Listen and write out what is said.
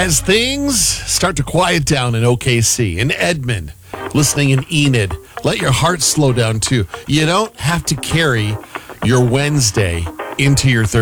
As things start to quiet down in OKC, in Edmond, listening in Enid, let your heart slow down too. You don't have to carry your Wednesday into your Thursday.